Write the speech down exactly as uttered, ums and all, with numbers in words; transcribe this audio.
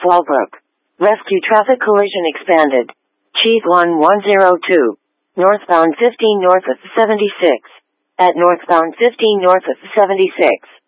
Fallbrook. Rescue traffic collision expanded. Chief one one zero two. Northbound fifteen north of seventy-six. At northbound fifteen north of seventy-six.